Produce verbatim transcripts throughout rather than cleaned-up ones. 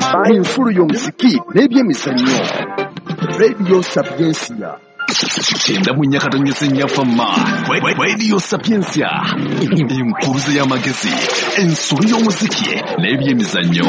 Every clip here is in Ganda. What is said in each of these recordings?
enfulu y'omuziki n'ebyemizannyo. Radio Sapiensia. Kenda munyakatonnyesa ennyafamma Radio Sapiensia, enkuluze y'amagezi, ensulu y'omuziki n'ebyemizannyo.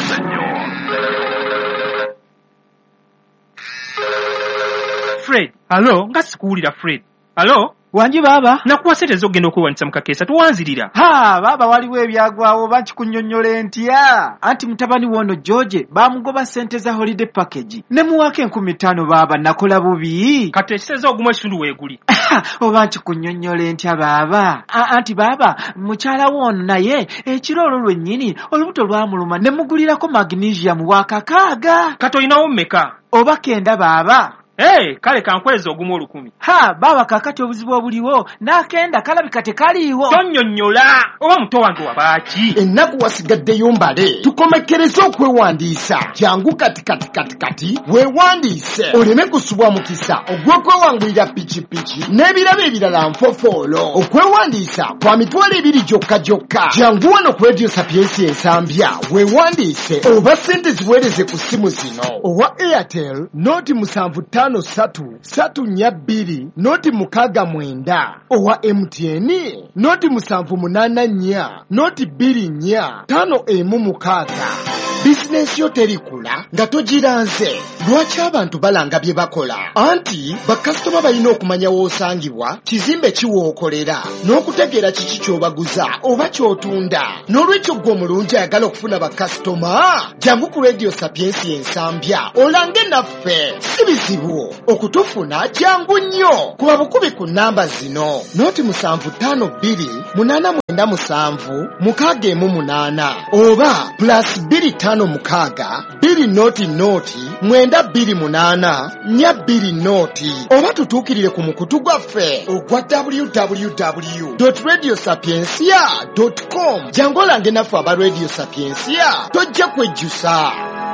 Fred, alo, nga sikuwulira Fred. Alo? Wanji baba? Nakuwa sente z'ogenda okwewanisa mu kakeesa tuwanzirira. Ha, baba waliwo ebyagwawo bakikunnyonnyole ntya. Anti mutabani wono George bamugoba sente za holiday package. Ne muwaka enkumi ttaano baba nakola bubi. Kati ekiseza ogumu ekitundu weeguli. Oba nkikunnyonnyole ntya baba. Anti baba mukyala wono naye ekiro olwo lwennyini olubuto lwamuluma ne mugulirako magnesium wa kakaaga. Kati olinawo mmeka? Oba kenda baba. Hey, kale kankweza ogumu olukumi. Ha, baba kakati obuzibu obuliwo nakenda kalabika tekaliiwo. Tonnyonnyola oba muto wange wabaaki. Ennaku wasigaddeyo mbale tukomekereze okwewandiisa. Jangu kati kati kati kati weewandiise oleme kusubwa mukisa ogw'okwewangulira pikipiki n'ebirabo ebirala nfofoolo. Okwewandiisa kwa mitwalo ebiri gyokka gyokka. Jangu wano ku Radio Sapiensia ensambya weewandiise oba ssente ziweereze ku ssimu zino. Owa Airtel noti musanvu ttaano satu satu nnya bbiri noti mukaaga mwenda. Owa M T N noti musanvu munaana nnya noti bbiri nnya ttaano emu mukaaga. Bizinesi yo terikula nga togiranze. Lwaki abantu balanga bye bakola? Anti bakasitoma balina okumanya w'osangibwa, kizimbe kiwookolera n'okutegeera kiki ky'obaguza oba ky'otunda. N'olwekyo gwe omulungi ayagala okufuna bakasitoma, jangu ku Radio Sapiensia ensambya olange naffe. Si bizibu okutufuna, jangu nnyo. Kuba bukubi ku nnamba zino: noti musanvu ttaano bbiri munaana mwenda musanvu mukaaga emu munaana, oba plus bbiri ttaano mukaaga bbiri noti noti mwenda bbiri munaana nnya bbiri noti. Oba tutuukirire ku mukutu gwaffe ogwa w w w dot radio sapiensia dot com. Jangu olange naffe aba Radio Sapiensia, tojja kwejjusa.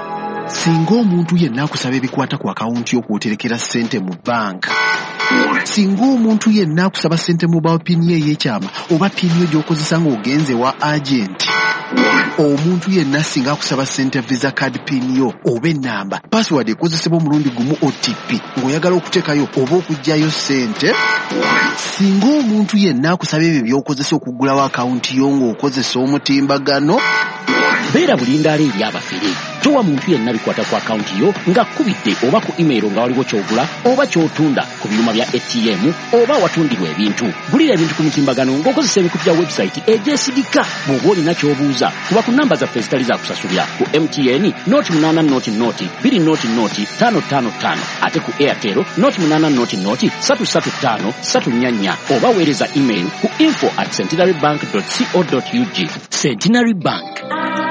Singa omuntu yenna akusaba ebikwata ku akawunti y'okwoterekera ssente mu banka, singa omuntu yenna akusaba ssente mu bawa pini ey'ekyama oba pini gy'okozesa ng'ogenze wa agenti, omuntu yenna singa akusaba ssente visa card pin yo oba ennamba password ekozesebwa omulundi gumu O T P ng'oyagala okuteekayo oba okuggyayo ssente, singa omuntu yenna akusaba ebyo by'okozesa okuggulawo akawunti yo ng'okozesa omutimbagano, beera bulindaala eri abafere. Towa muntu yenna bikwata ku akawunti yo nga kubidde oba ku email nga waliwo ky'ogula oba ky'otunda ku byuma bya A T M oba watundirwa ebintu. Gulira ebintu ku mutimbagano ng'okozesa ebikutu bya website egyesigika. Bw'oba olina ky'obuuza kuba ku nnamba zaffe ezitali za kusasulira. Ku M T N noti munaana noti noti bbiri noti noti ttaano ttaano ttaano, ate ku Airtel noti munaana noti noti ssatu ssatu ttaano ssatu nnya nnya, oba weereza email ku info at centenarybank dot co dot u g. Centenary Bank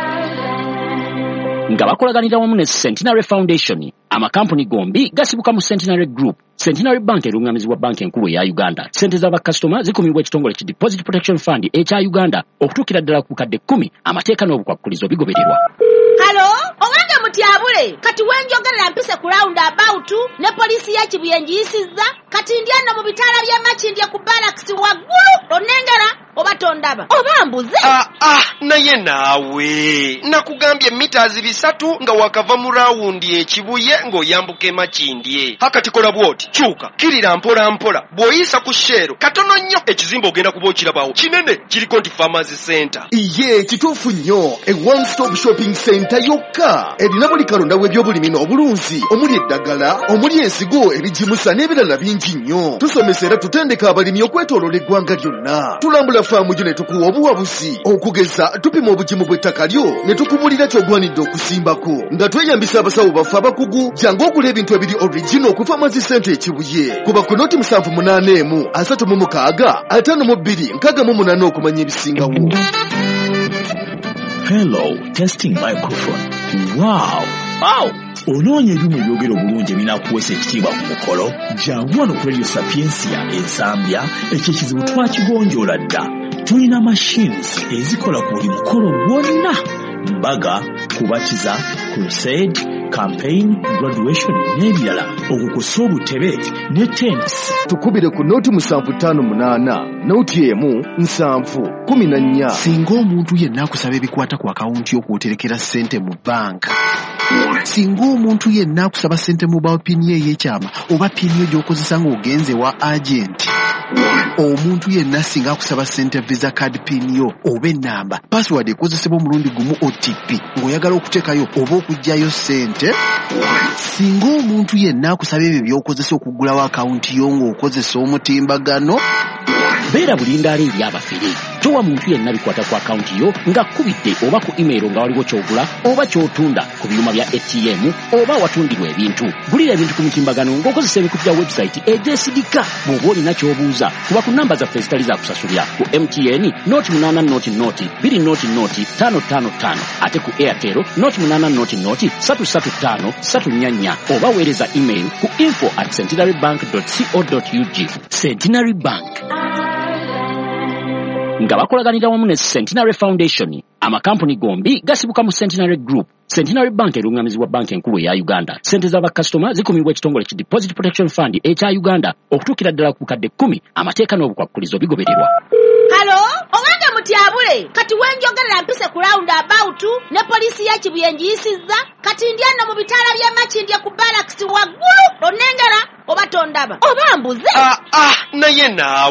nga bakolaganira wamu ne Centenary Foundation, amakampuni gombi gasibuka mu Centenary Group. Centenary Bank erungamizibwa banki enkulu eya Uganda. Sente z'abakasitoma zikumibwa ekitongole ki Deposit Protection Fund ekya Uganda okutuukira ddala ku kadde kkumi. Amateeka n'obukwakkulizo bigobererwa. Halo, owange mutyabule kati wenjogerera mpise ku round about ne polisi ya Kibuyenji yisizza kati ndyano mu bitaala bya Makindye ku barracks waggulu onengera oba tondaba oba mbuze. Ah ah, naye naawe nakugambye meters bisatu nga wakava mu round ekibuye ng'oyambuka Makindye. Hakati kola bwoti kyuka kirira mpola mpola bw'oyisa ku shero katono nnyo ekizimbe ogenda kuba okirabawo kinene kiriko nti Pharmacy Center. Iye kituufu nnyo, e one stop shopping center yokka erina buli kalonda w'ebyobulimi n'obulunzi omuli eddagala omuli ensigo ebijimusa n'ebirala bingi nnyo. Tusomesa era tutendeka abalimi okwetooloola eggwanga lyonna. Tulambula faamu gyo ne tukuwa obuwabuzi okugeza tupima obugimu bw'ettaka lyo ne tukubulira ky'ogwanidde okusimbako nga tweyambisa abasawo baffe abakugu. Jangu okula ebintu ebiri original ku Pharmacy Center ekibuye kuba ku noti musanvu munaana emu asatu mu mukaaga ataano mu bbiri nkaaga mu munaana okumanya ebisingawo. Hello, testing microphone. Wow! Wow! Onoonya ebyuma ebyogera obulungi ebinaakuweesa ekitiibwa ku mukolo. Jangu wano ku Radio Sapiensia ensambya, ekyo ekizibu twakigonjoola dda. Tulina machines ezikola ku buli mukolo gwonna: mbaga, kubatiza, crusade, campaign, graduation n'ebirala, okukusa obutebe ne tents. Tukubire ku noti musanvu ttaano munaana noti emu nsanvu kumi na nnya. Singa omuntu yenna akusaba ebikwata ku akawunti y'okwoterekera ssente mu banka, singa omuntu yenna akusaba ssente mobile pin ye ey'ekyama oba pin yo gy'okozesa ng'ogenze wa agenti, omuntu yenna singa akusaba ssente visa card pin yo oba ennamba password ekozesebwa omulundi gumu O T P ng'oyagala okuteekayo oba okuggyayo ssente, singa omuntu yenna akusaba ebyo by'okozesa okuggulawo akawunti yo ng'okozesa omutimbagano, beera bulindaala eri abafere. Towa muntu yenna bikwata ku akawunti yo ng'akkubidde oba ku email nga waliwo ky'ogula oba ky'otunda ku byuma bya A T M oba watundirwa ebintu. Gulira ebintu ku mutimbagano ng'okozesa ebikutu bya website egyesigika. Bw'oba olina ky'obuuza kuba ku namba zaffe ezitali za kusasulira ku M T N noti munaana noti noti bbiri noti noti ttaano ttaano ttaano ate ku Airtel noti munaana noti noti ssatu ssatu ttaano ssatu nnya nnya oba weereza email ku info at centenarybank dot co dot u g. Centenary Bank nga bakolaganira wamu ne Centenary Foundation, amakampuni gombi gasibuka mu Centenary Group. Centenary Bank erungamizibwa banki enkulu eya Uganda. Sente z'abakasitoma zikumibwa ekitongole ki Deposit Protection Fund ekya Uganda okutuukira ddala ku bukadde kkumi. Amateeka n'obukwakkulizo bigobererwa. Halo, owange mutyabule, kati wenjogerera mpise ku roundabout ne poliisi ya Kibuyenji yisizza, kati ndi anno mu bitaala bya Makindye ku Barracks waggulu, onengera oba tondaba oba mbuze. Ah, ah, naye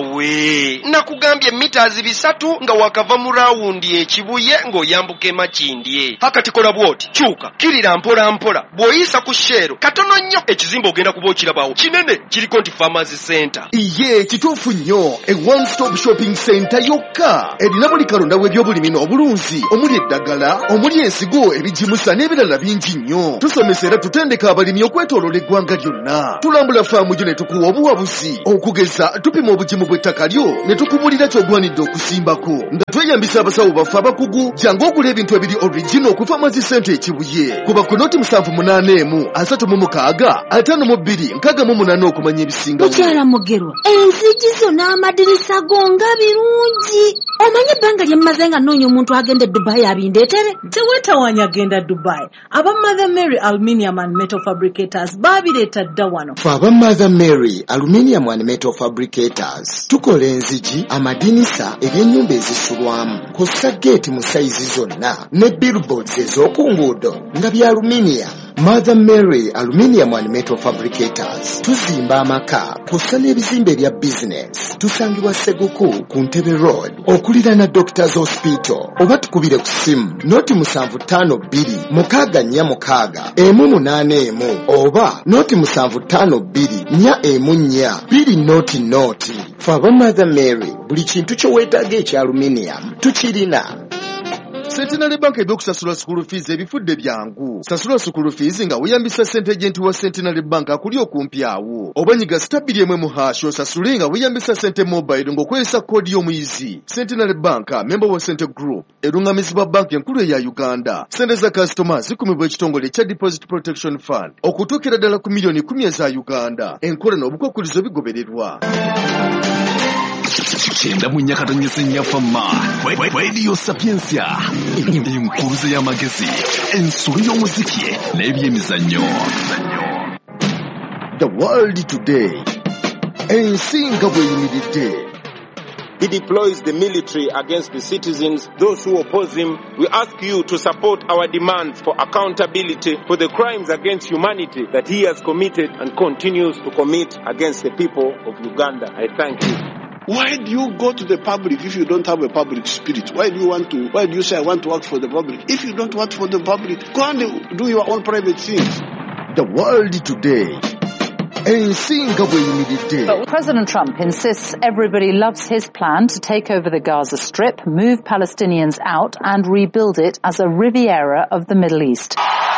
naawe nakugambye mitaazi bisatu nga wakava mu rawundi ekibuye ng'oyambuka Makindye. Hakati kola bwoti, kyuka kirira mpola mpola, bw'oyisa ku Shero katono nnyo ekizimba ogenda kuba okirabawo kinene kiriko nti Pharmacy Center. Iye kituufu nnyo, e one stop shopping center yokka erina buli kalonda w'ebyobulimi n'obulunzi omuli eddagala, omuli ensigo, ebijimusa n'ebirala bingi nnyo. Tusomesa era tutendeka abalimi okwetooloola eggwanga lyonna. Tulambula faamu gyo ne tukuwa obuwabuzi okugeza tupima obugimu bw'ettaka lyo ne tukubulira ky'ogwanidde okusimbako nga tweyambisa abasawo baffe abakugu. Jangu ogula ebintu ebiri original ku Pharmacy Center ekibuye kuba ku noti musanvu munaana emu asatu mu mukaaga ataano mu bbiri nkaaga mu munaana okumanya ebisingawo. Mukyala Mugerwa, enzigi zo n'amadirisa go nga birungi. Omanye ebbanga lye mmaze nga nnoonya omuntu agenda e Dubai abindeetere. Teweetawanya agenda Dubai. Aba Mother Mary Aluminium and Metal Fabricators baabireeta dda wano. Ffe aba Mother Mary Aluminium and Metal Fabricators tukola enzigi, amadinisa, ebyennyumba ezisulwamu, kosa geeti mu sayizi zonna ne billboards ez'oku nguudo nga bya aluminium. Mother Mary Aluminium and Metal Fabricators tuzimba amaka kosa n'ebizimbe ebya business. Tusangibwa Seguku ku Ntebe Road okuliraana Doctors Hospital oba tukubire ku simu noti musanvu ttaano bbiri mukaaga nnya mukaaga emu munaana emu oba noti musanvu ttaano bbiri nnya emu nnya bbiri noti noti. Ffe aba Mother Mary buli kintu kye weetaaga ekya aluminium tukirina. Centenary Bank ebyokusasula school fees ebifudde byangu. Sasula school fees nga weyambisa ssente agenti wa Centenary Bank akuli okumpi awo. Oba nyiga stabili emwe mu hash osasule nga weyambisa ssente mobile ng'okozesa koodi y'omuyizi. Centenary Bank, member wa Center Group, erungamizibwa banki enkulu eya Uganda. Ssente za customers zikumibwa ekitongole ekya Deposit Protection Fund okutuukira ddala ku miliyoni kumi eza Uganda. Enkola n'obukwakkulizo bigobererwa. Kyenda mu nyakatonyesa nnyafamma Radio Sapiensia, enkuruze y'amagezi, ensulu y'omuziki n'ebyemizannyo. The world today, ensinga bw'eyimiridde. He deploys the military against the citizens, those who oppose him. We ask you to support our demands for accountability for the crimes against humanity that he has committed and continues to commit against the people of Uganda. I thank you. Why do you go to the public if you don't have a public spirit? Why do you want to, why do you say I want to work for the public? If you don't work for the public, go and do your own private things. The world today. But President Trump insists everybody loves his plan to take over the Gaza Strip, move Palestinians out and rebuild it as a Riviera of the Middle East.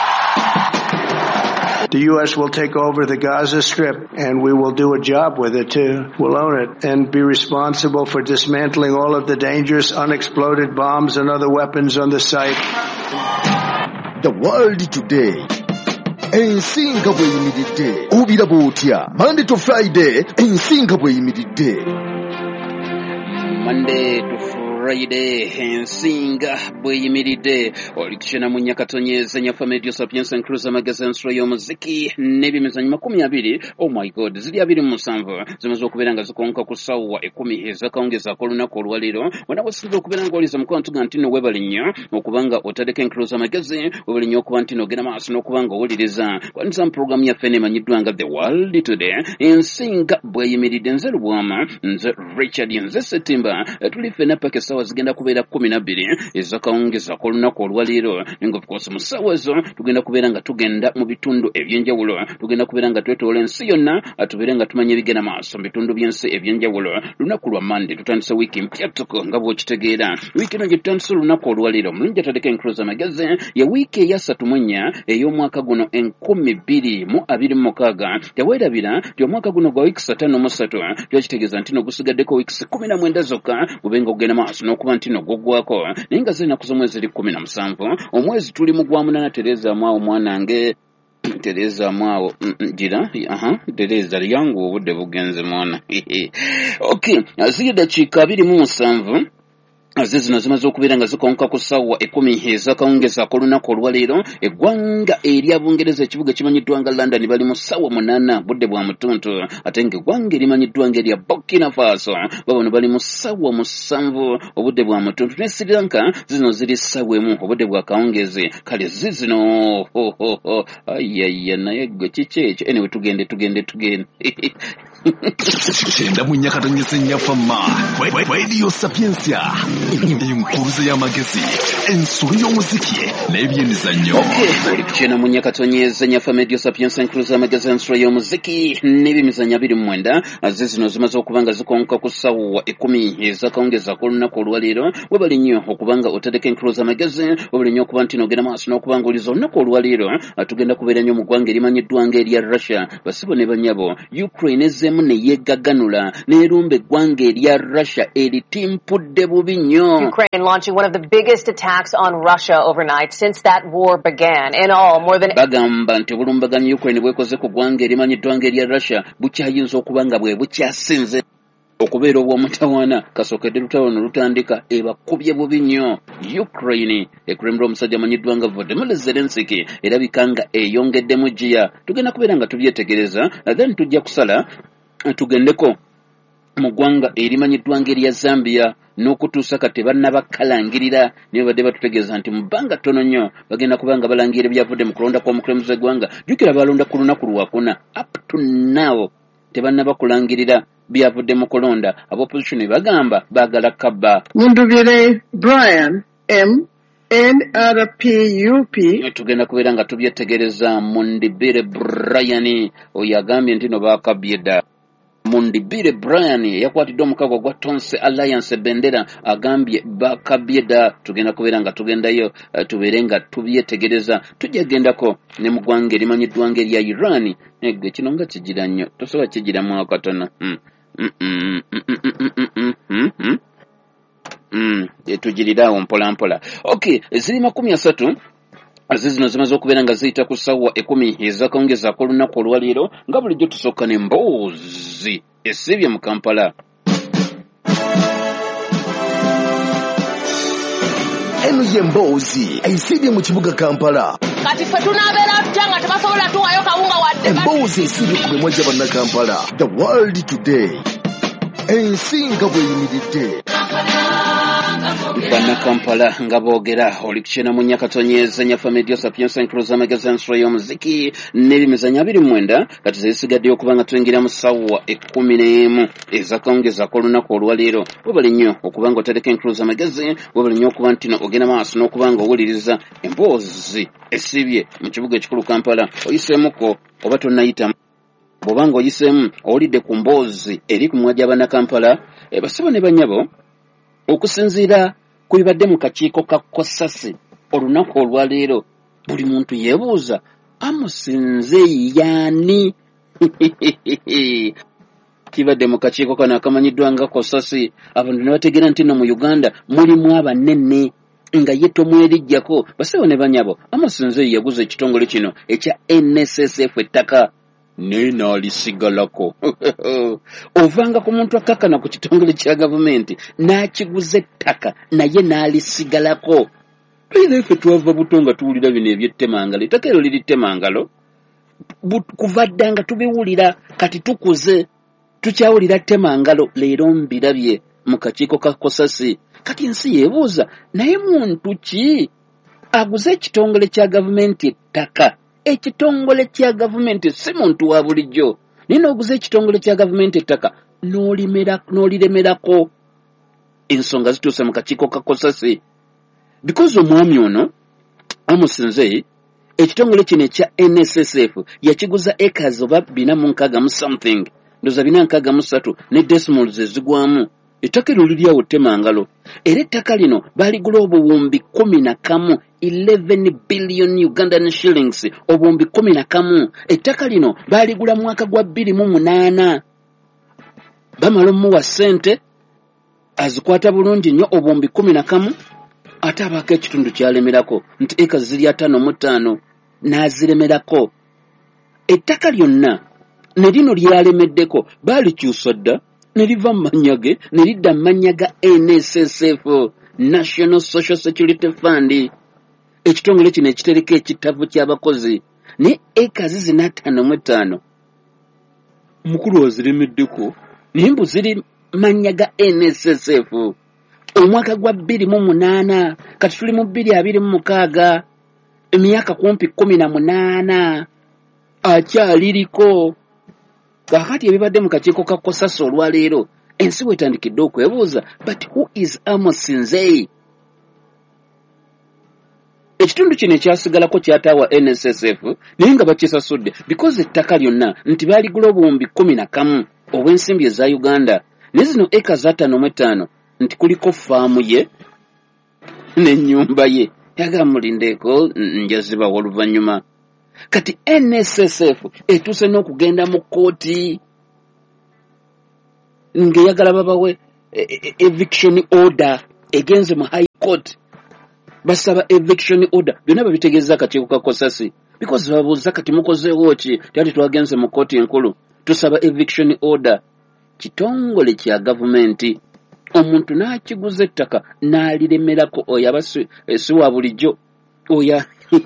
The U S will take over the Gaza Strip, and we will do a job with it, too. We'll own it and be responsible for dismantling all of the dangerous unexploded bombs and other weapons on the site. The world today. Ensinga bw'eyimiridde. Obira bw'otya. Monday to Friday, ensinga bw'eyimiridde. Monday to Friday ensinga bweyimiridde olikishena mu Nyakatonyeze nyafa Radio Sapiens and Cruiser Magazine Story y'omuziki n'ebimizanyo makumi abiri. Oh my god, ziri abiri mu musanvu zimaze okubeera nga zikonka ku ssaawa ekumi ezakawungezaako olunaku olwaleero. Wona wasinza okubeera ng'oliza mukwano tuga nti no webale nnyo okubanga otaddeko Cruiser Magazine, webale nnyo okuba nti n'ogenda maaso n'okubanga owuliriza kwanisa mu programu yaffe eneemanyiddwa nga The World Today. Ensinga bweyimiridde, nze Lubwama, nze Richard, nze Setimba, tuli ffenna paka essaawa zigenda kubeera kumi na bbiri ezakawungezaako olunaku olwaleero. Nga of course mu ssaawa ezo tugenda kubeera nga tugenda mu bitundu eby'enjawulo, tugenda kubeera nga twetoola ensi yonna, tubeere nga tumanya ebigenda maaso mu bitundu by'ensi eby'enjawulo. Lunaku lwa Monday tutandise wiiki mpya tuko nga bw'okitegeera. Wiiki eno gye tutandise olunaku olwaleero mulungi ataddeko Cruiser Magazine ya wiiki eyasatu mu nnya ey'omwaka guno enkumi bbiri mu abiri mu mukaaga. Teweerabira ti omwaka guno gwa wiiki ssataano mu ssatu twakitegeeza nti no gusigaddeko wiiki kumi na mwenda zokka gube nga ogenda maaso n'okuba nti no gwaggwako, naye nga zirinaku z'omwezi eri kumi na musanvu. Omwezi tuli mu gwa munana. Tereza mwawo mwanange, Tereza mwawo gira aha Tereza lyangu obudde bugenze mwana. Okay, ziri dakiika abiri mu musanvu aze zino zimaze okubeera nga zikonka ku ssaawa ekumi ezakawungezaako olunaku olwaleero. Eggwanga erya Bungereza ekibuga kimanyiddwa nga London bali mu ssaawa munaana budde bwa mutuntu, ate ng'eggwanga erimanyiddwa nga erya Burkina Faso babano bali mu ssaawa musanvu obudde bwa mutuntu, ne Sri Lanka zino ziri ssaawa emu obudde bwa kawungezi. Kale zizino ayaya naye gwe kiki ekyo? Anyway, tugende tugende tugende Shenda mu Nyakatonyeze nnyafama Radio Sapiensia enkuruze y'amagezi ensuri y'omuziki n'ebyemizannyo. Oli kukyena mu Nyakatonyeze nyafa Radio Sapiens and Cruiser Magazine Story y'omuziki n'ebyemizannyo abiri mu mwenda aze zino zimaze okuba nga zikonka ku ssaawa ekumi ezakawungezaako olunaku olwaleero. Webale nnyo okuba nga otaddeko Cruiser Magazine, webale nnyo okuba nti n'ogenda maaso n'okuba nga oliza olunaku olwaleero. Tugenda kubeera nnyo mu ggwanga erimanyiddwa nga erya Russia. Basibo ne banyabo, Ukraine ezeemu ne yeegaganula n'erumba eggwanga erya Russia eritimpudde bubi nnyo. Ukraine launching one of the biggest attacks on Russia overnight since that war began. In all, more than bagamba nti obulumbaganyi Ukraine bwekoze ku ggwanga erimanyiddwa nga erya Russia bukyayinza okuba nga bwe bukyasinze okubeera obw'omutawaana kasookedde lutawaana lutandika ebakubye bubi nnyo Ukraine. Ekulembera omusajja amanyiddwa nga Volodymyr Zelensky erabika nga eyongeddemu giya. Tugenda kubeera nga tubyetegereza, then tujja kusala tugendeko mu ggwanga erimanyiddwa nga erya Zambia n'okutuusa kati bannabakalangirira nibo badde batutegeeza nti mu bbanga ttono nnyo bagenda kuba nga balangira ebyavudde mu kulonda kw'omukulembeze gw'eggwanga. Jjukira balonda ku lunaku lwakuna, up to now tebannabakulangirira byavudde mu kulonda. Ab'opposition bagamba baagala kabba. Mundubire Brian M N R P U P. Tugenda kubeera nga tubyetegereza. Mundibire Brian oyo agambye nti no baakabbye dda. Mundibire Brian yakwatidde omukago gwa Tonse Alliance Bendera agambye bakabbye dda. Tugenda kubeera nga tugendayo uh, tubeere nga tubyetegereza. Tujagendako ne mu ggwanga erimanyiddwa nga erya Iran. Egwe kino nga kigira nnyo tosobola kigiramu akatono. mm. mm, mm, mm, mm, mm, mm, mm, mm. Mm, tugirirawo mpola mpola. Okay, ziri makumi asatu aze zino zimaze okubeera nga ziyita ku ssaawa ekumi ezakawungezaako olunaku olwaleero, nga bulijjo tusooka n'emboozi esibye mu Kampala. Eno y'emboozi esibye mu kibuga Kampala. Kati ffe tunaabeera tutya nga tebasobola tuwayo kawunga wadde? Emboozi esibye ku bimwa gy'abanna Kampala. The World Today. Ensinga bweyimiridde. Banna Kampala nga boogera. Oli kukyena mu Nyakatonyeze nyafa Radio Sapiens and Cruiser Magazine Story y'omuziki n'ebimizannyo abiri mu mwenda kati zisigaddeyo okuba nga tuyingira mu ssaawa ekkumi n'emu ezakawungezaako olunaku olwaleero. Webale nnyo okuba nga otaddeko Cruiser Magazine, webale nnyo okuba nti ogenda maaso n'okuba nga owuliriza emboozi esibye mu kibuga ekikulu Kampala. Oyiseemuko oba tonnayitamu. Bw'obanga oyiseemu owulidde ku mboozi eri ku mwa gy'abanna Kampala, e basibo ne banyabo okusinziira ku bibadde mu kakiiko ka Kosasi olunaku olwaleero, buli muntu yeebuuza amusinze yaani? Kibadde mu kakiiko kano akamanyiddwa nga Kosasi, abantu ne bategeera nti no mu Uganda mulimu abanene nga ye tomwerijjako. Basibo ne banyabo amusinze yaguza ekitongole kino ekya N S S F ettaka naye n'alisigalako. Ovanga ku muntu akakana ku kitongole kya gavumenti n'akiguza ettaka naye n'alisigalako. Era ffe twava buto nga tuwulira bino ebyettemangalo, ettaka eryo liri ttemangalo kuva dda nga tubiwulira, kati tukuze tukyawulira ttemangalo. Leero mbirabye mu kakiiko ka Kosasi. Kati nsi yeebuuza, naye muntu ki aguze ekitongole kya gavumenti ettaka? Ekitongole kya gavumenti si muntu wa bulijjo. Naye n'oguze ekitongole kya gavumenti ettaka n'oliremerako. Ensonga zituuse mu kakiiko ka Kosasi. Because omwami ono Amos Nzei, ekitongole kino ekya N S S F yakiguza acres oba bina mu nkaaga mu something, ndoza bina nkaaga mu ssatu ne decimals ezigwamu. Ettaka eryo liri awo ttemangalo. Era ettaka lino baaligula obuwumbi kumi na kamu, eleven billion Ugandan shillings, obuwumbi kumi na kamu. Ettaka lino baaligula mwaka gwa bbiri mu munaana. Bamala omuwa ssente azikwata bulungi nnyo, obuwumbi kumi na kamu. Ate abaako ekitundu kyalemerako nti eka ziri ataano mu ttaano n'aziremerako. Ettaka lyonna ne lino lyalemeddeko baalikyusa dda ne liva mu mannya ge ne lidda mu mannya ga N S S F, National Social Security Fund, ekitongole kino ekitereka ekitavu ky'abakozi. Ne eka zizina ataano mu ttaano mukulu waziremeddeko naye mbu ziri mannya ga N S S F. Omwaka gwa bbiri mu munaana, kati tuli mu bbiri abiri mu mukaaga, emyaka kumpi kumi na munaana akyaliriko. Kakati ebibadde mu kakiiko ka Kosasi olwaleero, ensi bwetandikidde okwebuuza, but who is Amos Nzei? Ekitundu kino ekyasigalako kyataawa N S S F naye nga bakisasudde because ettaka lyonna nti baaligula obuwumbi kumi na kamu obw'ensimbi eza Uganda, ne zino eka za ttaano mu ttaano nti kuliko faamu ye n'ennyumba ye. Yagamulindeeko njazibawa oluvannyuma. Kati N S S F etuuse n'okugenda mu kkooti ng'eyagala babawe eviction order, egenze mu high court basaba eviction order. Byonna babitegeeza akakiiko ka Kosasi because babuuza kati mukozeewo ki? Tyali twagenze mu kkooti enkulu tusaba eviction order. Kitongole kya gavumenti, omuntu n'akiguza ettaka n'aliremerako. Oyo aba si wa bulijjo. Oya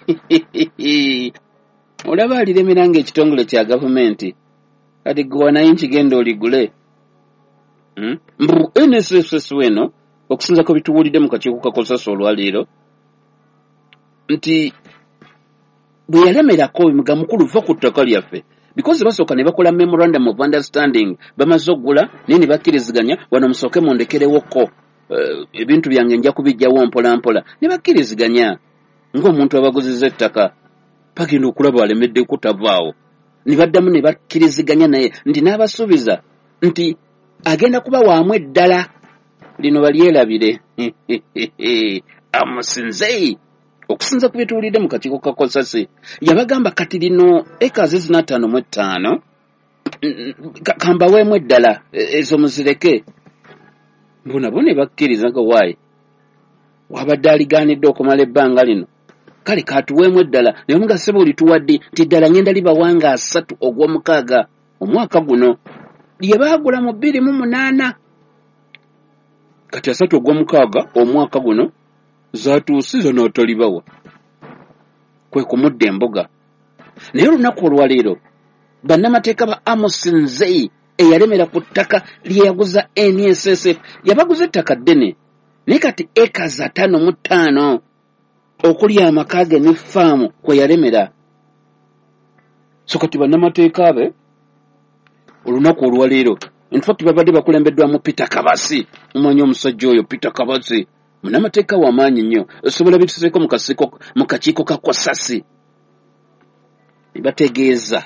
olaba aliremera ng'ekitongole kya gavumenti, kati gwe naye nkigenda oligule. Hmm? Mbu N S S F weno okusinza ku bituwulidde mu kakiiko ka Kosasi olwaleero nti bwe yalemerako nga mukulu va ku ttaka lyaffe because basooka ne bakola memorandum of understanding, bamaze oggula naye ne bakkiriziganya wano musooke mundekerewoko ebintu byange nja kubijjawo mpola mpola. Ne bakkiriziganya ng'omuntu abaguziza ettaka bagenda okulaba alemedde kutavaawo. Ne baddamu ne bakkiriziganya naye nti n'abasuubiza nti agenda kuba waamu eddala. Lino balyerabire. Amos Nzei okusinza ku byetuwulidde mu kakiiko ka Kosasi yabagamba kati lino eka zizina ttaano mu ttaano kambaweemu eddala ezo muzireke. Mbu nabo ne bakkiriza nga waayi wabadde aligaanidde okumala ebbanga lino, kale kaatuweemu eddala. Naye omugase bwe olituwadde nti eddala ngenda libawanga asatu ogw'omukaaga omwaka guno lye baagula mu bbiri mu munaana. Kati asatu ogw'omukaaga omwaka guno zaatuusiza n'atalibawa, kwe kumudda embuga. Naye olunaku olwaleero bannamateeka ba Amos Nzei eyalemera ku ttaka lye yaguza N S S F yabaguza ettaka ddene naye kati eka za ttaano mu ttaano okuli amaka ge ne faamu kwe yalemera. So kati bannamateeka be olunaku olwaleero in fact babadde bakulembeddwamu Peter Kabasi. Mumanyi omusajja oyo Peter Kabasi munnamateeka w'amaanyi nnyo. Osobola bituseeko mu kakiiko ka Kosasi ne bategeeza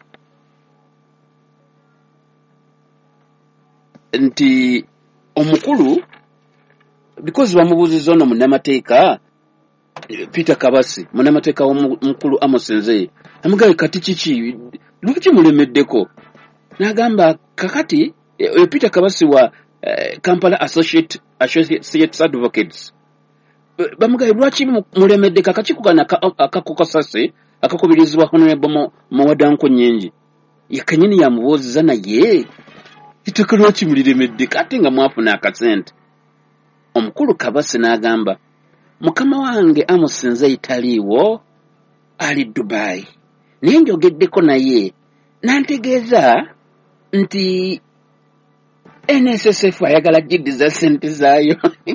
nti omukulu because bamubuuzizza ono munnamateeka Peter Kabasi, munnamateeka w'omukulu Amos Nzei, amugabe kati kiki lwaki mulemeddeko? N'agamba kakati Peter Kabasi wa uh, Kampala Associate Associates Advocates bamugabe lwaki mulemedde kakakiiko kana aka Kosasi akakubirizibwa Honorable Muwadanko Nyengi ye kanyini yamubuuziza naye ettaka lwaki muliremedde kati nga mwafuna akasente. Omukulu Kabase n'agamba mukama wange amusinze italiiwo ali Dubai naye njogeddeko naye nantegeeza nti N S S F ayagala jiddiza sente zaayo.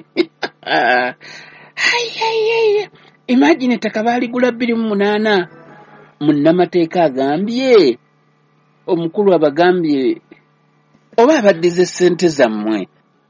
Hayayaya, imagine ettaka baaligula bbiri mu munaana. Munnamateeka agambye omukulu abagambye oba abaddize sente zammwe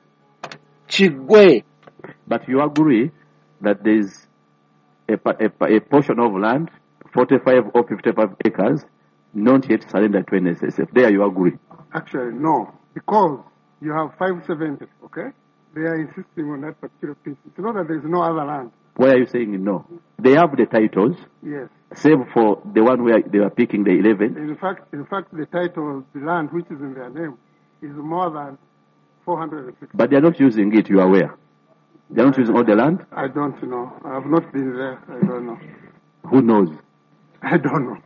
kiggwe. But you agree that there is a, a, a portion of land, forty-five or fifty-five acres, not yet surrendered to N S S F. There you agree? Actually, no, because you have five seventy, okay? They are insisting on that particular piece. It's not that there is no other land. Why are you saying no? They have the titles. Yes. Save for the one where they were picking the eleven. In fact, in fact, the title of the land which is in their name is more than four hundred fifty. But they are not using it, you are aware? They are not using all the land? I don't know. I have not been there. I don't know. Who knows? I don't know.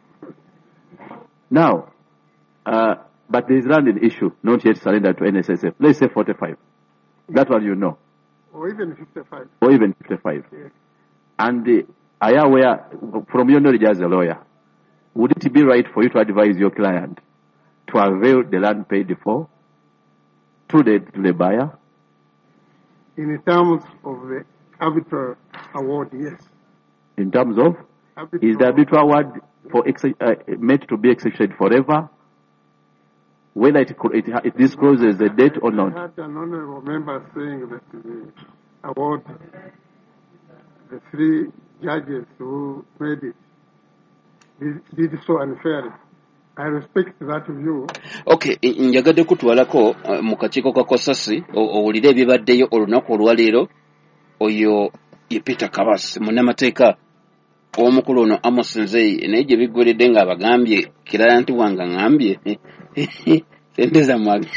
Now, uh, but there is land in issue, not yet surrendered to N S S F. Let's say forty-five. That one you know. Or even fifty-five. Or even fifty-five. Yes. And uh, are you aware, from your knowledge as a lawyer, would it be right for you to advise your client to avail the land paid for to the, to the buyer? In terms of the arbitral award, yes. In terms of? Arbitral Is the arbitral award for ex- uh, meant to be executed forever? Whether it, it, it discloses the date or not? I had an honorable member saying that the award, the three judges who made it, did, did so unfairly. I respect that view. Okay, njagadde kutwalako uh, mu kakiiko ka Kosasi owulire ebibaddeyo olunaku olwaleero. Oyo ye Peter Kabase munnamateeka omukulu ono Amos Nzeyi naye gye biggweredde ng'abagambye kirala nti wanga ngambye sente zammwe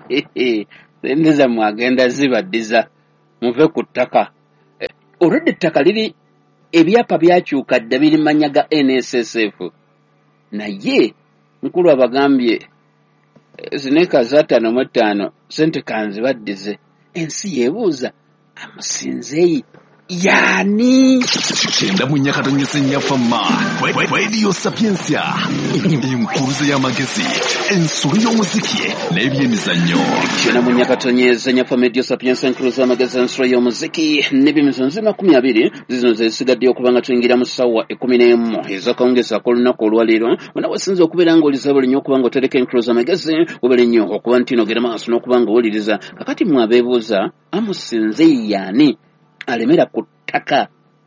sente zammwe agenda zibaddiza muve ku ttaka. Olwedde ettaka liri ebyapa byakyuka dda biri manya ga N S S F naye nkulu abagambye zineka za ttaano mu ttaano sente kanzibaddize. Ensi yeebuuza amusinzeeyi yani Chenda munyakatonyesa nnyafama Radio Sapiensia enkuluze y'amagezi ensuli y'omuziki n'ebyemizannyo. Chenda munyakatonyesa nnyafama Radio Sapiensia enkuluze y'amagezi ensuli y'omuziki n'ebyemizannyo makumi abiri zino zesigadde okubanga tuyingira mu ssaawa ekkumi n'emu ez'akawungezi ak'olunaku olwaleero wonna wasinze okubeera ng'oliza buli nnyo okuba ng'otereka enkuluze y'amagezi webale nnyo okuba nti nogera maaso n'okuba ng'owuliriza kakati mmwe abeebuuza amusinzeeyi yani alemera ku ttaka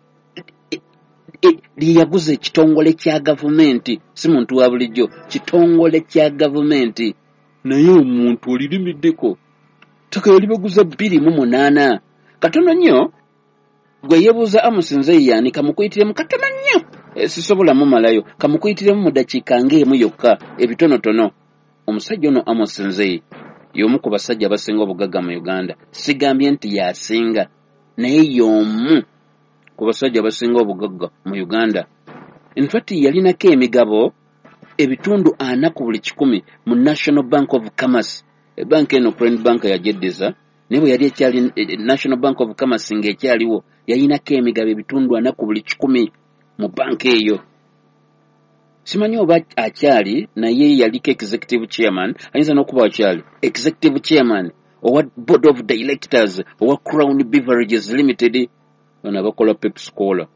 lyeyaguza ekitongole kya gavumenti si muntu wa bulijjo kitongole kya gavumenti naye omuntu olirimiddeko ttaka yalibaguza bbiri mu munaana katono nnyo gwe yeebuuza amusinzeeyi yani kamukuyitiremu katono nnyo sisobola mumalayo kamukuyitiremu mu dakiika ng'emu yokka ebitonotono. Omusajja ono amusinzeeyi y'omu ku basajja abasinga obugagga mu Uganda. Sigambye nti yasinga naye y'omu ku basajja abasinga obugagga mu Uganda. In fact yalinako emigabo ebitundu ana ku buli kikumi mu National Bank of Commerce. Ebanka eno Prime Bank yagyeddiza naye bwe yali ekyali National Bank of Commerce ng'ekyaliwo yalinako emigabo ebitundu ana ku buli kikumi mu banka eyo. Simanyi oba akyali naye yaliko executive chairman, ayinza n'okuba akyali executive chairman owa board of directors owa Crown Beverages Limited bano abakola Pepsi Cola.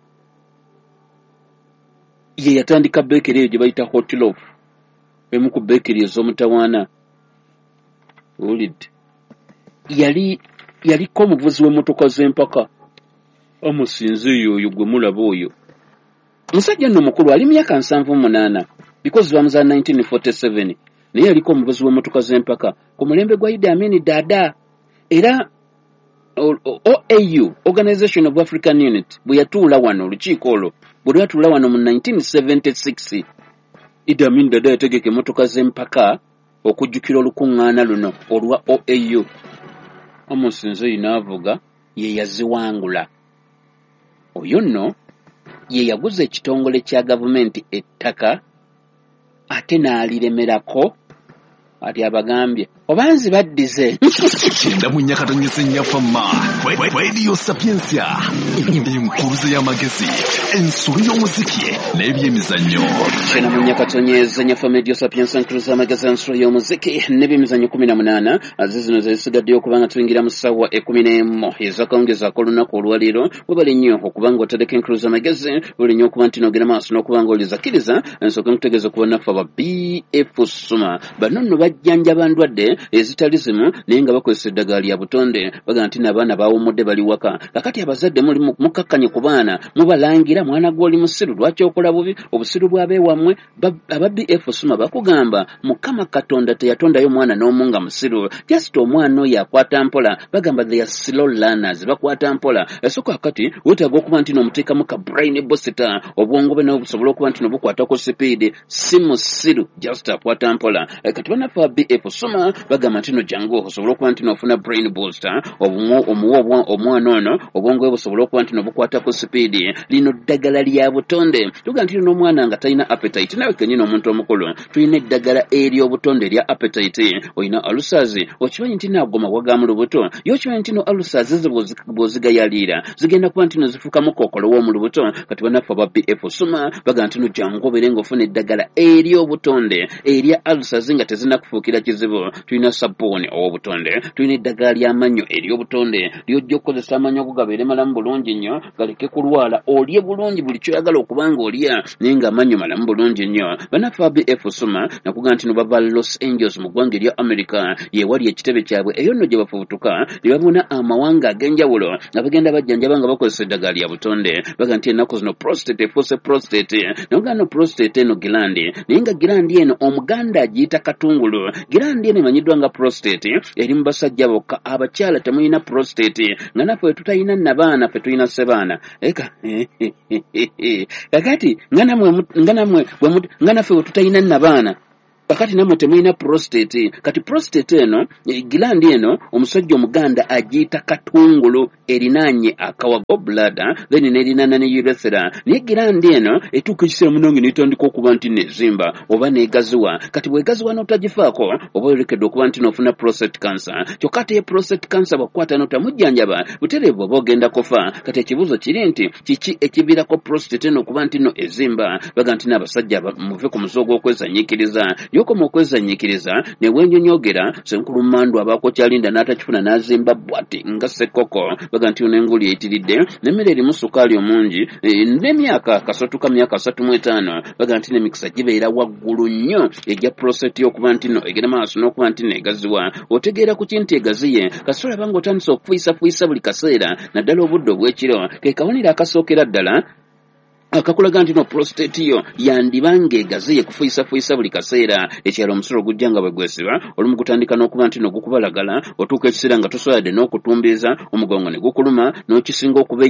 Ye yatandika bakery eyo gye bayita Hot Loaf, emu ku bakery ez'omutawaana. Olidde yali yaliko omuvuzi w'emmotoka z'empaka amusinzeeyo oyo gwe mulaba oyo. Musajja nno mukulu ali myaka nsanvu mu munaana because bamuzaala nineteen forty-seven naye yaliko omuvuzi w'emmotoka z'empaka ku mulembe gwa Idi Amin Dada. Era O A U, Organization of African Unit, bwe yatuula wano olukiiko olwo bwe lwatuula wano mu nineteen seventy-six Idi Amin Dada yategeka emmotoka z'empaka okujjukira olukuŋŋaana luno olwa O A U. Amos Nzeyi n'avuga ye yaziwangula. Oyo nno ye yaguza ekitongole kya gavumenti ettaka ate n'aliremerako ati abagambye obanzi baddize kyenda mu nnyaka tonyese nnyafamma Radio Sapiensia enkuluze y'amagezi ensobi y'omuziki n'ebyemizannyo kyenda mu nnyaka tonyese nnyafamma Radio Sapiensia enkuluze y'amagezi ensobi y'omuziki n'ebyemizannyo kumi na munaana aze zino zesigadde okuba nga tuyingira mu ssaawa ekumi n'emu ezakawungezaako olunaku olwaleero webali nnyo okuba nga otereka enkuluze y'amagezi buli nnyo okuba nti n'ogenda maaso n'okuba nga olizakkiriza ensooka nkutegeeza okuba naffe aba B F Suma bano nno bajjanjaba ndwadde ezitali zimu naye nga bakozesa eddagala lya butonde baga nti n'abaana baawummudde bali waka kakati abazadde muli mukakkanye ku baana mubalangira mwana gw'oli musiru lwaki okola bubi obusiru bw'abeewammwe aba B F Suma bakugamba Mukama Katonda teyatondayo mwana n'omu nga musiru just omwana oyo akwata mpola bagamba they are slow learners bakwata mpola esooka kakati weetaaga okuba nti n'omuteekamu ka brain booster obwongo bwe nabwo busobola okuba nti nobukwatako sipiidi si musiru just akwata mpola kati banaffe aba B F Suma bagamba nti no jangu osobola okuba nti n'ofuna brain booster omuwa omwana ono obwongo bwe busobola okuba nti nobukwatako sipiidi lino ddagala lya butonde tuga nti n'omwana nga talina appetite nawe kennyini omuntu omukulu tulina eddagala ery'obutonde erya appetite olina alusazi okimanyi nti naagoma waga mu lubuto yo okimanyi nti no alusazi bw'ozigayaliira zigenda kuba nti nozifuukamu kookolo w'omu lubuto kati banaffe aba B F Suma baga nti no jangu obeere ng'ofuna eddagala ery'obutonde erya alusazi nga tezinakufuukira kizibu tulina sabbuuni ow'obutonde tulina eddagala ly'amannyo ery'obutonde ly'ojja okukozesa amannyo go gabeere malamu bulungi nnyo galeke kulwala olye bulungi buli kyoyagala okuba nga olya naye ng'amannyo malamu bulungi nnyo banaffe aba B F Suma nakuga nti no bava Los Angeles mu ggwanga erya America yeewali ekitebe kyabwe eyo nno gye bafubutuka ne babona amawanga ag'enjawulo nga bagenda bajjanjaba nga bakozesa eddagala lya butonde baga nti ennaku zino prostate efuuse prostate nakuga no prostate eno girandi naye nga girandi eno omuganda agiyita katungulu girandi eno emanyiddwa nga prostate eri mu basajja bokka abakyala temulina prostate nga naffe tutayina nabaana ffe tulina sebaana eka kakati nga naffe we tutayina nabaana kakati namwe temulina prostate kati prostate eno gilandi eno omusajja omuganda agiyita katungulu erinaanye akawago bladder then nerinaana ne urethra naye gilandi eno etuuka ekiseera munange netandika okuba nti nezimba oba negaziwa kati bwegaziwa n'otagifaako oba olekedde okuba nti n'ofuna prostate cancer kyokka ate prostate cancer bwakukwata n'otamujjanjaba butereevu oba ogenda kufa kati ekibuuzo kiri nti kiki ekiviirako prostate eno okuba nti no ezimba baga nti n'abasajja muve ku muze ogw'okwezanyiikiriza yokoma okwezanyiikiriza ne wenyonyogera senkulu mandu abaako kyalinda n'atakifuna n'azimba bwati nga sekoko baga nti n'enguli eyitiridde n'emmere erimu sukaali omungi n'emyaka kasotuka myaka asatu mu etaano baga nti n'emikisa gibeera waggulu nnyo ejja prostate y'okuba nti no egenda maaso n'okuba nti neegaziwa otegeera ku kinti egaziye kasita olaba nga otandise okufuyisafuuyisa buli kaseera naddala obudde obw'ekiro ke kabonero akasookera ddala akakulaga nti no prostate yo yandibanga egaziye kufuyisafuuyisa buli kaseera ekyalo omusolo ogujja nga bwe gwesiba olumu gutandika n'okuba nti no gukubalagala otuuka ekiseera nga tosoboladde n'okutumbiiza omugongo ne gukuluma n'okisinga okuba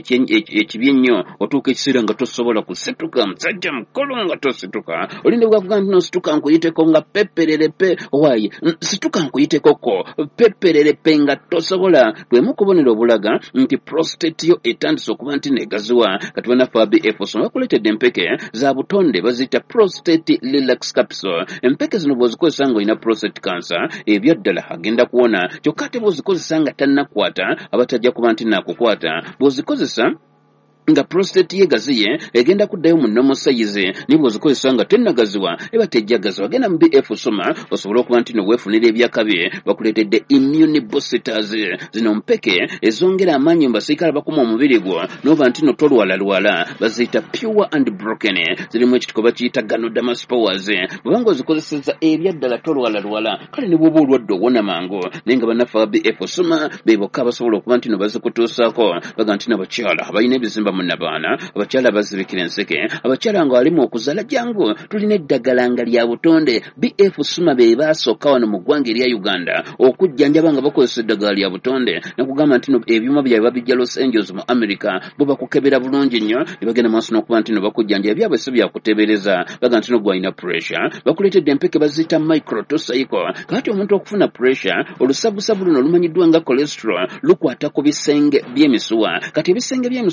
ekibi ennyo otuuka ekiseera nga tosobola kusituka musajja mukulu nga tosituka olinde bwakuga nti nosituka nkuyiteko nga pepererepe owaaye situka nkuyiteko pepererepe nga tosobola bwemu kubonera obulaga nti prostate yo etandise okuba nti negaziwa kati banaffe aba B F Suma bakuleetedde empeke za butonde baziyita prostate relax capsule empeke zino bw'ozikozesa nga olina prostate cancer ebyo ddala agenda kuwona kyokka ate bw'ozikozesa nga tannakukwata abatajja kuba nti naakukwata bw'ozikozesa nga prostate yegaziye egenda kuddayo mu normal size nibwo zikozesa nga tennagaziwa eba tejjagaziwa genda mu B F Suma osobola okuba nti noweefunira ebyakabi bakuleetedde immune boosters zino mpeke ezongera amaanyi mu basiikala bakuma omubiri gwo n'oba nti notolwalalwala baziyita pure and broken zirimu ekituko bakiyita ganoderma powers bwebanga ozikozeseza ebyaddala tolwalalwala kale ne bwoba olwadde owona mangu naye nga bannaffe aba B F Suma be bokka abasobola okuba nti no bazikutuusaako baga nti n'abakyala abalina ebizimba munnabaana abakyala bazibikira enseke abakyala nga walimu okuzaala jangu tulina eddagala nga lya butonde B F Suma be baasooka wano mu ggwanga erya Uganda okujjanjaba nga bakozesa eddagala lya butonde nakugamba nti ebyuma byabwe babijja Los Angeles mu America bo bakukebera bulungi nnyo ne bagenda maaso n'okuba nti no bakujjanjaba byabwe si byakuteebereza baga nti no gwalina pressure bakuleetedde empeke baziyita microtocycle kati omuntu okufuna pressure olusabusabu luno lumanyiddwa nga cholesterol lukwata ku bisenge by'emisuwa kati ebisenge by'emisuwa bwe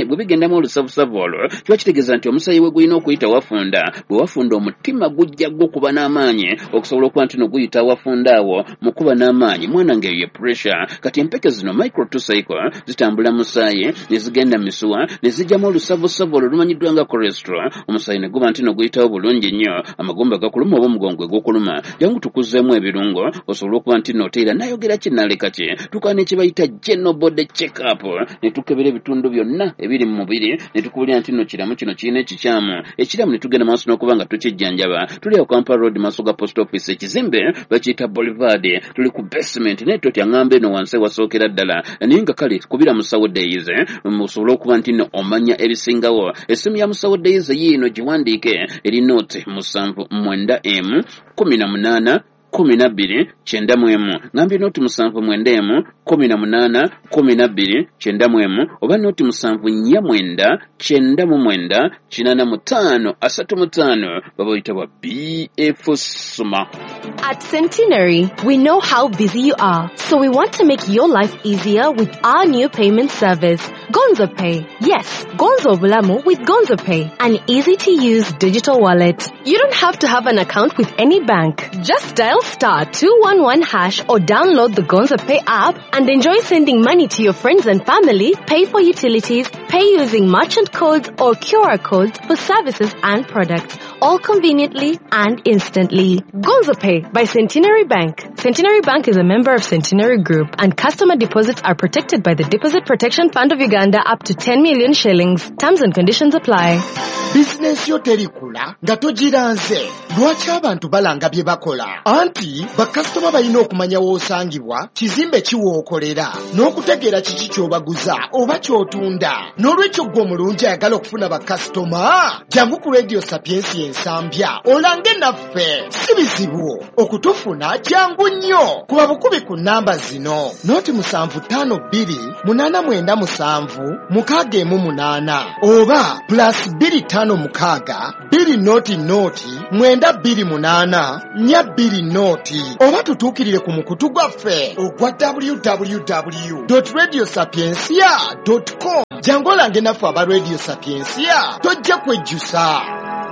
bwe bigendamu olusavusavu olwo kiba kitegeeza nti omusaayi we gulina okuyita wafunda bwe wafunda omutima gujja gukuba n'amaanyi okusobola okuba nti no guyita wafunda awo mu kuba n'amaanyi mwana ng'eyo ye pressure kati empeke zino micro two cycle zitambula musaayi ne zigenda misuwa ne zijjamu olusavusavu olwo lumanyiddwa nga cholesterol omusaayi ne guba nti no guyitawo bulungi nnyo amagumba gakuluma oba omugongo gwokuluma jangu tukuzeemu ebirungo osobola okuba nti noteera nayogera kinaleka kye tukaa ne kibayita general body check up ne tukebera ebitundu byonna ebiri mu mubiri ne tukubulira nti no kiramu kino kirina ekikyamu ekiramu ne tugenda maaso n'okuba nga tukijjanjaba tuli awo Kampala Road maaso ga post office ekizimbe bakiyita Boulevard tuli ku basement naye totya ngamba eno wansi wasookera ddala naye nga kale kubira musawo days musobola okuba nti no omanya ebisingawo essimu ya musawo days yiino giwandiike eri note musanvu mwenda emu kumi na munaana kumi na bbiri kyenda mu emu ngambye noti musanvu mwenda emu kumi na munaana kumi na bbiri kyenda mu emu oba noti musanvu nnya mwenda kyenda mu mwenda kinaana mu ttaano asatu mu ttaano baba oyitibwa B F Suma. At Centenary, we know how busy you are, so we want to make your life easier with our new payment service, Gonzo Pay. Yes, Gonzo Bulamu with Gonzo Pay, an easy-to-use digital wallet. You don't have to have an account with any bank. Just dial star two one one hash or download the Gonzo Pay app and enjoy sending money to your friends and family, pay for utilities, pay using merchant codes or Q R codes for services and products, all conveniently and instantly. Gonzo Pay by Centenary Bank. Centenary Bank is a member of Centenary Group, and customer deposits are protected by the Deposit Protection Fund of Uganda up to ten million shillings. Terms and conditions apply. Business yo terikula nga togiranze lwaki abantu balanga bye bakola anti bakasitoma balina okumanya w'osangibwa kizimbe kiwookolera n'okutegeera kiki ky'obaguza oba ky'otunda n'olwekyo gwe omulungi ayagala okufuna bakasitoma jangu ku Radio Sapiensi ensambya olange naffe si bizibu okutufuna jangu nnyo kuba bukubi ku nnamba zino noti musanvu ttaano bbiri munaana mwenda musanvu mukaaga emu munaana oba plus bbiri ttaano mukaaga bbiri noti noti mwenda bbiri munaana nnya bbiri noti oba tutuukirire ku mukutu gwaffe ogwa w w w dot radio sapiensia dot com jangu olange naffe aba Radio Sapiensia tojja kwejjusa.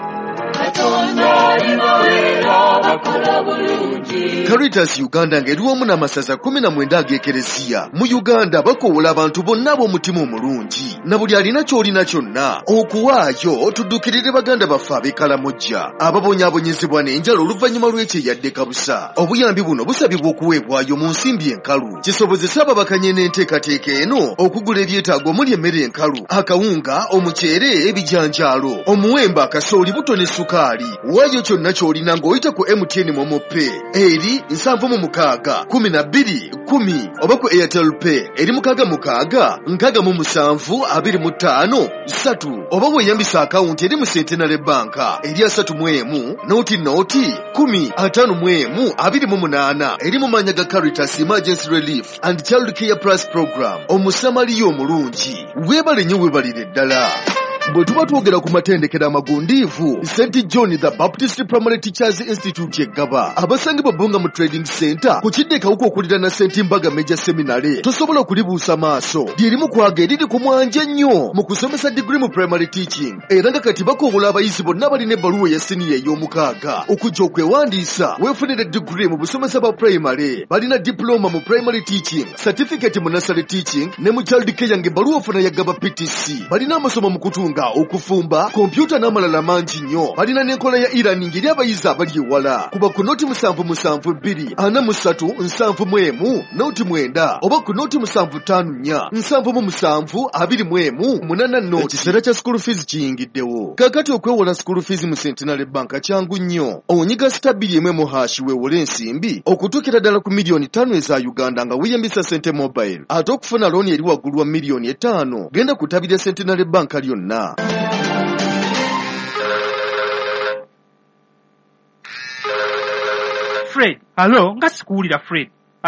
Caritas Uganda ng'eriwamu n'amasaza kumi na mwenda ag'ekereziya mu Uganda bakowola abantu bonna b'omutima omulungi na buli alina ky'olina kyonna okuwaayo tuddukirire baganda baffe ab'ekalamoja ababonyaabonyezebwa n'enjala oluvannyuma lw'ekyeyadde kabusa. Obuyambi buno busabibwa okuweebwayo mu nsimbi enkalu kisobozesa ababakanye n'enteekateeka eno okugula ebyetaago omuli emmere enkalu akawunga omuceere ebijanjaalo omuwemba akasooli buto ne sukaali. Waayo kyonna ky'olina ng'oyita ku M T N Momo Pay eri nsanvu mu mukaaga kumi na bbiri kumi oba ku Airtel Pay eri mukaaga mukaaga nkaaga mu musanvu abiri mu ttaano ssatu oba weeyambisa akawunti eri mu Centenary Bank eri asatu mu emu nooti nooti kumi ataano mu emu abiri mu munaana eri mu maanya ga Caritas Emergency Relief and Child Care Plus Program omusamaliya omulungi. Weebale nnyo weebalire ddala. Bwe tuba twogera ku matendekero amagundiivu Saint John the Baptist Primary Teachers Institute eggaba abasangibwa Bunga mu Trading Center ku kidde kawuka okulira na Saint Mbaga Major Seminary tosobola kulibuusa maaso lyerimu kwaga eriri ku mwanja nnyo mu kusomesa degree mu primary teaching era nga kati bakobola abayizi bonna balina ebbaluwa ya siniya ey'omukaaga okujja okwewandiisa weefunire degree mu busomesa bwa primary balina diploma mu primary teaching certificate mu nursery teaching ne mu child care ng'ebbaluwa ofuna yaggaba P T C balina amasomo mu kutunga okufumba kompyuta n'amalala mangi nnyo balina n'enkola ya e-learning eri abayizi abali ewala kuba ku nooti musanvu musanvu bbiri ana mu ssatu nsanvu mu emu nooti mwenda oba ku nooti musanvu ttaano nnya nsanvu mu musanvu abiri mu emu munaana nooti. Ekiseera kya school fees kiyingiddewo kaakati okwewola school fees mu Centenary Bank kyangu nnyo onyiga stabili emwe mu hashi weewole ensimbi okutuukira ddala ku miliyoni ttaano eza Uganda nga weeyambisa Sente Mobile ate okufuna looni eri waggulu wa miliyoni ettaano genda ku ttabi lya Centenary Bank lyonna. Fred, alo, nga sikuwulira Fred. Alo?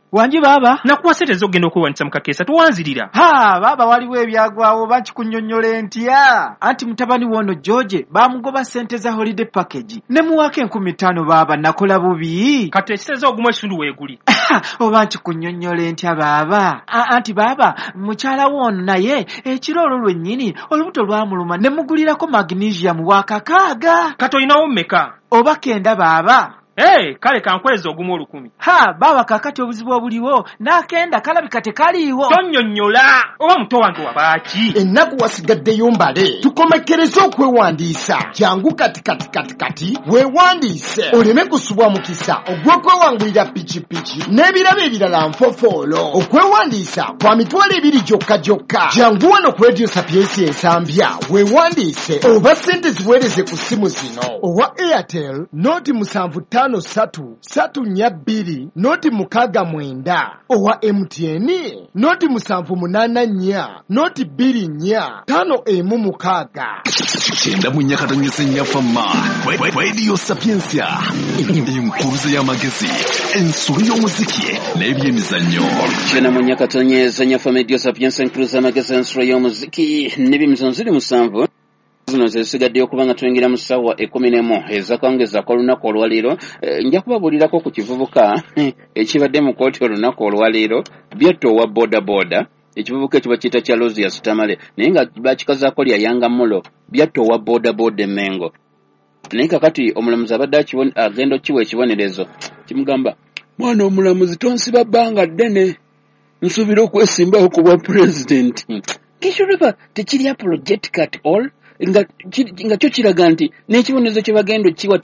Wanji baba? Nakuwaseteza ogenda okwewanisa mu kakeesa tuwanzirira. Ha baba waliwo ebyagwawo bakikunnyonnyola ntya. Anti mutabani wono George bamugoba ssente za holiday package. Ne muwaka enkumi ttaano baba nakola bubi. Kati ekiseza oguma ekitundu weeguli. Oba nkikunnyonnyola ntya baba. Anti baba mukyala wono naye ekiro olwo lwennyini olubuto lwamuluma ne mugulirako magnesium wa kakaaga. Kati olinawo mmeka? Oba kenda baba. Hey, kale kankweza ogumu olukumi. Ha baba kakati obuzibu obuliwo nakenda kalabika tekaliiwo. Tonnyonnyola oba muto wange wabaaki. Ennaku wasigaddeyo mbale tukomekereze okwewandiisa jangu kati kati kati kati weewandiise oleme kusubwa mukisa ogw'okwewangulira pikipiki n'ebirabo ebirala nfofoolo. Okwewandiisa kwa mitwalo ebiri gyokka gyokka. Jangu wano ku Radio Sapiensi ensambya weewandiise oba ssente ziweereze ku simu zino. Owa Airtel noti musanvu ttaano satu satu nnya bbiri noti mukaaga mwenda. Owa M T N noti musanvu munaana nnya noti bbiri nnya ttaano emu mukaaga. Kyenda mu nnyakatonyesa ennyafamma Radio Sapiensia enkuruze y'amagezi ensobi y'omuziki n'ebyemizannyo. Kyenda mu nnyakatonyesa ennyafamma Radio Sapiensia enkuruze y'amagezi ensobi y'omuziki n'ebyemizannyo ziri musanvu. Zino zesigaddeyo okuba nga tuyingira mu ssaawa ekkumi n'emu ez'akawungeza ak'olunaku olwaleero. Nja kubabuulirako ku kivubuka ekibadde mu kkooti olunaku olwaleero byatto owa boda boda. Ekivubuka ekiba kiyita kya Lozias Tamale naye nga bakikazaako lya Yanga Mulo byatto owa boda boda Mengo. Naye kakati omulamuzi abadde agenda okkiwa ekibonerezo kimugamba, mwana omulamuzi tonsiba bbanga ddene nsuubira okwesimbawo ku bwa pulezidenti. Kishuraba tekiri apologetic at all. nga nga kyo kiraga nti n'ekibonerezo kye bagenda okkiwa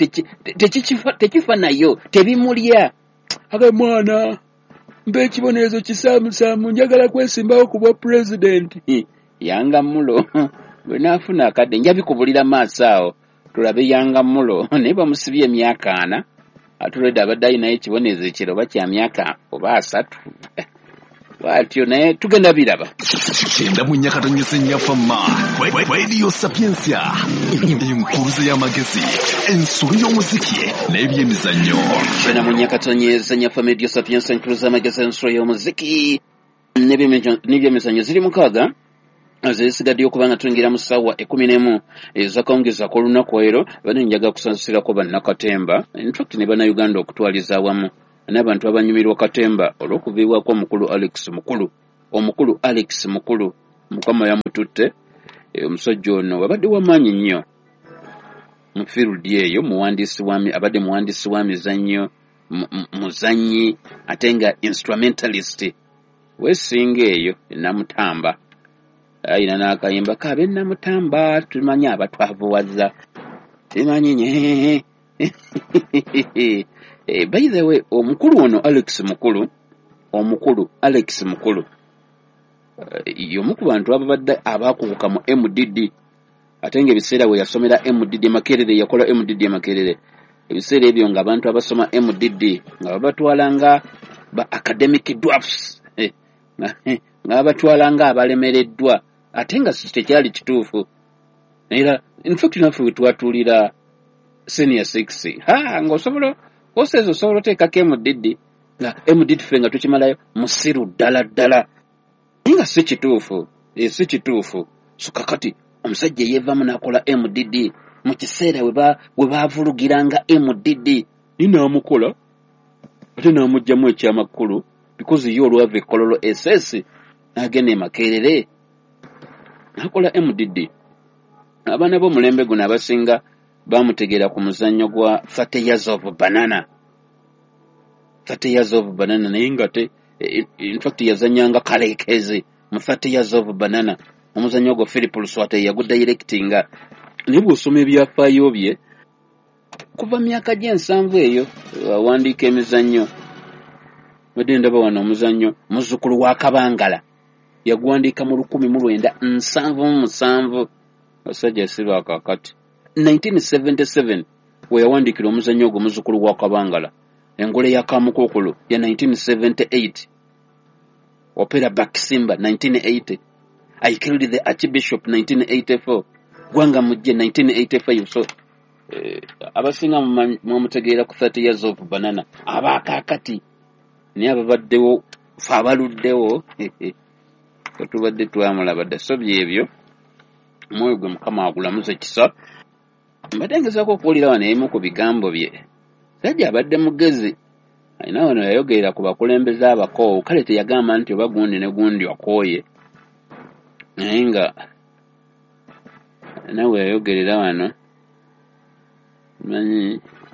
tekifa nayo tebimulya. Aga mwana mbe ekibonerezo kisaamusaamu njagala kwesimbawo ku bwa pulezidenti. Yanga Mulo bwe naafuna akadde njabikubulira maaso awo tulabe Yanga Mulo naye bamusibye emyaka ana atulede abadde ayinayo ekibonerezo ekiro oba kya myaka oba asatu. Watyo naye tugenda biraba. Kyenda mu nnyakatonyesa ennyafamma Radio Sapiensia enkuruze y'amagezi ensobi y'omuziki n'ebyemizannyo. Kyenda mu nnyakatonyesa ennyafamma Radio Sapiensia enkuruze y'amagezi ensobi y'omuziki n'ebyemizannyo ziri mukaaga zesigaddeyo okuba nga tuyingira mu ssaawa ekkumi n'emu ez'akawungeza ak'olunaku olwaleero. Bane njaga kusansirako bannakatemba in fact ne bannayuganda okutwaliza awamu n'abantu abanyumirwa Katemba olw'okuviibwako omukulu Alex Mukulu. Omukulu Alex Mukulu Mukama yamututte. Omusajja ono abadde w'amaanyi nnyo mu field eyo, muwandiisi wa abadde muwandiisi wa mizannyo, muzannyi ate nga instrumentalist. Weesinga eyo Namutamba ayina n'akayimba kabe Namutamba tumanyi abatwavuwaza tumanyi nye. Eh, by the way, omukulu ono Alex Mukulu, omukulu Alex Mukulu, uh, y'omu ku bantu ababadde abaakuguka mu M D D. Ate ng'ebiseera we yasomera M D D Makerere, yakola M D D Makerere. Ebiseera ebyo ng'abantu abasoma M D D nga babatwalanga ba academic dwarfs, eh, nga babatwalanga abalemereddwa, ate nga tekyali kituufu. Era in fact naffe we twatuulira senior six, ha ng'osobola osezo osobola oteekako M D D nga M D D ffe nga tukimalayo musiru ddala ddala nga si kituufu, e si kituufu. So kakati omusajja yeevaamu n'akola M D D mu kiseera we baavulugiranga M D D ni n'amukola ate n'amuggyamu ekyamakulu because ye olwava ekololo S S n'agenda e Makerere n'akola M D D. Abaana b'omulembe guno abasinga bamutegeera ku muzannyo gwa thirty years of banana. thirty years of banana naye nga te in fact yazanyanga Kalekezi mu thirty years of banana. Omuzannyo ogwo Philip Luswata yagudirectinga. Naye bw'osoma ebyafaayo bye kuva myaka gy'ensanvu eyo awandiika emizannyo. Badde ndaba wano omuzannyo muzzukulu wa Kabangala yaguwandiika mu lukumi mu lwenda nsanvu mu musanvu. Basajja si baakakati. nineteen seventy-seven we yawandiikira omuzannyo ogwo muzzukulu wa Kabangala. Engole ya Kamukokolo ya nineteen seventy-eight. Opera Bakisimba nineteen eighty. I Killed the Archbishop nineteen eighty-four. Gwanga Mujje nineteen eighty-five. So eh, abasinga mwamutegeera ku thirty years of banana. Abaakakati naye ababaddewo fe abaluddewo tetubadde twamulabadde so byebyo omwoyo gwe mukama agulamuze kisa. mbadde ngezaako okuwulira wano emu ku bigambo bye. sajja abadde mugezi alina wano yayogerera ku bakulembeze abakoowu kale teyagamba nti oba gundi ne gundi akooye naye nga nawe yayogerera wano manyi